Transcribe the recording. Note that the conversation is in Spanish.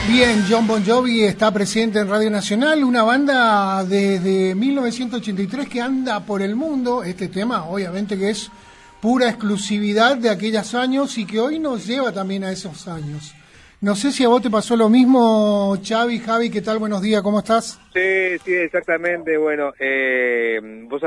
Bien, Jon Bon Jovi está presente en Radio Nacional, una banda desde 1983 que anda por el mundo. Este tema, obviamente, que es pura exclusividad de aquellos años y que hoy nos lleva también a esos años. No sé si a vos te pasó lo mismo, Xavi, Javi, ¿qué tal? Buenos días, ¿cómo estás? Sí, exactamente. Bueno, vos